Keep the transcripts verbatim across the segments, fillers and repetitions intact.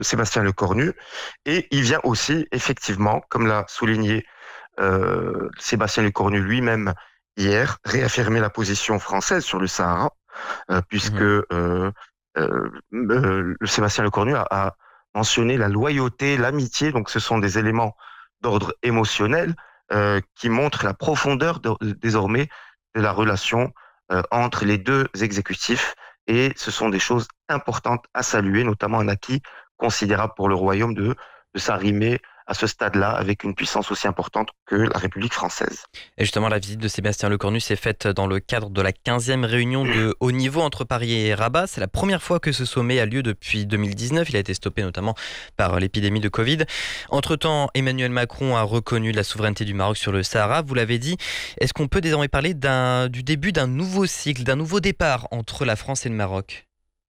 Sébastien Lecornu. Et il vient aussi, effectivement, comme l'a souligné euh, Sébastien Lecornu lui-même hier, réaffirmer la position française sur le Sahara, euh, puisque Mhm. euh, euh, euh, le Sébastien Lecornu a, a mentionné la loyauté, l'amitié, donc ce sont des éléments d'ordre émotionnel euh, qui montrent la profondeur de- désormais de la relation euh, entre les deux exécutifs. Et ce sont des choses importantes à saluer, notamment un acquis considérable pour le royaume de, de s'arrimer à ce stade-là avec une puissance aussi importante que la République française. Et justement, la visite de Sébastien Lecornu s'est faite dans le cadre de la quinzième réunion de haut niveau entre Paris et Rabat. C'est la première fois que ce sommet a lieu depuis deux mille dix-neuf. Il a été stoppé notamment par l'épidémie de Covid. Entre-temps, Emmanuel Macron a reconnu la souveraineté du Maroc sur le Sahara. Vous l'avez dit. Est-ce qu'on peut désormais parler d'un, du début d'un nouveau cycle, d'un nouveau départ entre la France et le Maroc?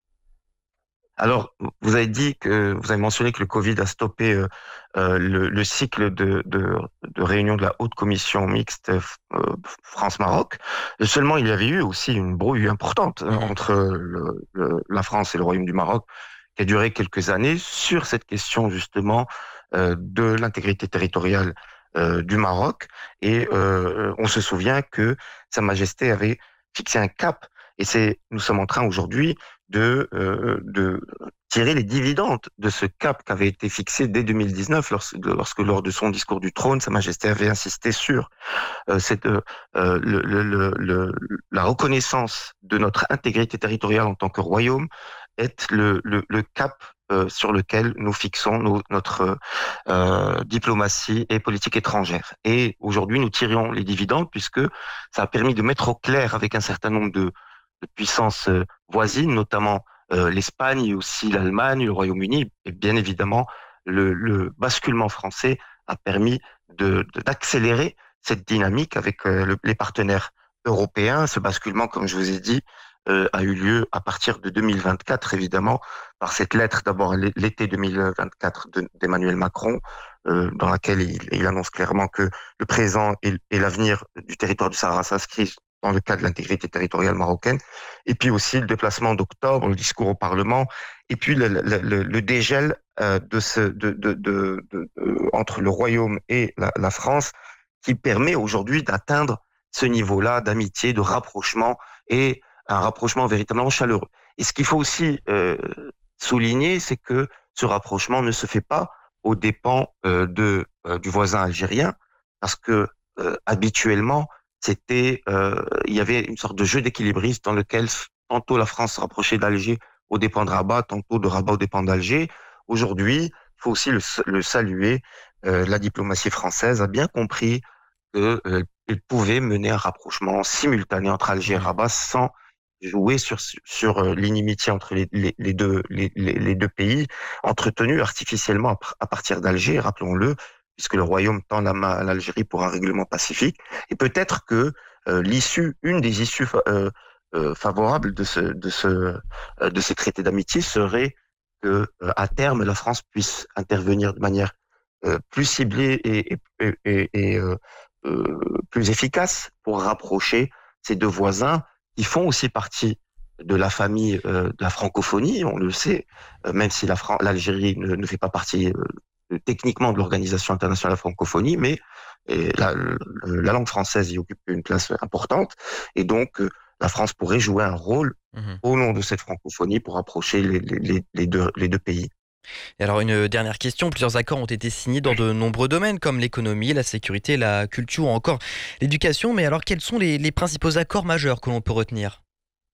Alors, vous avez dit que vous avez mentionné que le Covid a stoppé euh, euh, le, le cycle de, de, de réunion de la haute commission mixte euh, France-Maroc. Seulement, il y avait eu aussi une brouille importante euh, Mhm. entre le- le- la France et le Royaume du Maroc, qui a duré quelques années sur cette question justement euh, de l'intégrité territoriale euh, du Maroc. Et euh, on se souvient que Sa Majesté avait fixé un cap. Et c'est, nous sommes en train aujourd'hui de, euh, de tirer les dividendes de ce cap qui avait été fixé dès deux mille dix-neuf, lorsque, lorsque lors de son discours du trône, Sa Majesté avait insisté sur euh, cette, euh, euh, le, le, le, le- la reconnaissance de notre intégrité territoriale en tant que royaume est le, le, le cap euh, sur lequel nous fixons nos- notre euh, diplomatie et politique étrangère. Et aujourd'hui, nous tirions les dividendes puisque ça a permis de mettre au clair avec un certain nombre de, de puissances euh, voisines, notamment euh, l'Espagne et aussi l'Allemagne, le Royaume-Uni, et bien évidemment, le, le basculement français a permis de, de- d'accélérer cette dynamique avec euh, le- les partenaires européens. Ce basculement, comme je vous ai dit, euh, a eu lieu à partir de deux mille vingt-quatre, évidemment, par cette lettre d'abord l'été deux mille vingt-quatre de- d'Emmanuel Macron, euh, dans laquelle il, il annonce clairement que le présent et, et l'avenir du territoire du Sahara s'inscrivent dans le cadre de l'intégrité territoriale marocaine, et puis aussi le déplacement d'octobre, le discours au Parlement, et puis le, le, le, le dégel euh, de ce, de, de, de, de, de- entre le Royaume et la, la France, qui permet aujourd'hui d'atteindre ce niveau-là d'amitié, de rapprochement et un rapprochement véritablement chaleureux. Et ce qu'il faut aussi euh, souligner, c'est que ce rapprochement ne se fait pas aux dépens euh, de euh, du voisin algérien, parce que euh, habituellement, c'était euh, il y avait une sorte de jeu d'équilibriste dans lequel tantôt la France se rapprochait d'Alger aux dépens de Rabat, tantôt de Rabat aux dépens d'Alger. Aujourd'hui, il faut aussi le, le saluer. Euh, la diplomatie française a bien compris que, euh, il pouvait mener un rapprochement simultané entre Alger et Mhm. Rabat sans jouer sur, sur euh, l'inimitié entre les, les, les deux, les, les, les deux pays, entretenue artificiellement à, à partir d'Alger, rappelons-le, puisque le Royaume tend la main à l'Algérie pour un règlement pacifique. Et peut-être que euh, l'issue, une des issues euh, euh, favorables de ce, de ce, euh, de ces traités d'amitié serait que, euh, à terme, la France puisse intervenir de manière euh, plus ciblée et, et, et, et, et euh, euh, plus efficace pour rapprocher ces deux voisins qui font aussi partie de la famille euh, de la francophonie, on le sait, euh, même si la Fran- l'Algérie ne, ne fait pas partie euh, techniquement de l'Organisation internationale de la francophonie, mais euh, la, la langue française y occupe une place importante, et donc euh, la France pourrait jouer un rôle Mhm. au nom de cette francophonie pour approcher les, les, les, deux, les deux pays. Et alors une dernière question, plusieurs accords ont été signés dans de nombreux domaines comme l'économie, la sécurité, la culture ou encore l'éducation, mais alors quels sont les, les principaux accords majeurs que l'on peut retenir?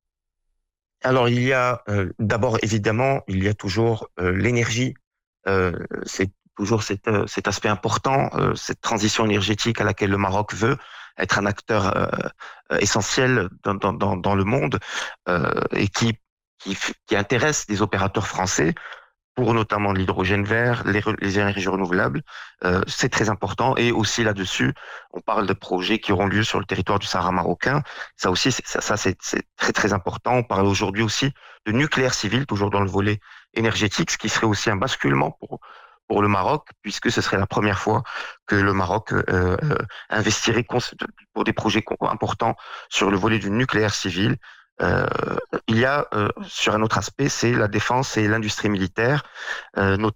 Alors, il y a euh, d'abord, évidemment, il y a toujours euh, l'énergie. Euh, c'est toujours cet, euh, cet aspect important, euh, cette transition énergétique à laquelle le Maroc veut être un acteur euh, euh, essentiel dans, dans, dans, dans le monde euh, et qui, qui, f- qui intéresse des opérateurs français pour notamment l'hydrogène vert, les, re- les énergies renouvelables. Euh, c'est très important. Et aussi là-dessus, on parle de projets qui auront lieu sur le territoire du Sahara marocain. Ça aussi, c'est- ça, ça c'est c'est très très important. On parle aujourd'hui aussi de nucléaire civil, toujours dans le volet énergétique, ce qui serait aussi un basculement pour pour le Maroc, puisque ce serait la première fois que le Maroc euh, euh, investirait cons- pour des projets co- importants sur le volet du nucléaire civil. Euh, il y a euh, sur un autre aspect, c'est la défense et l'industrie militaire, euh,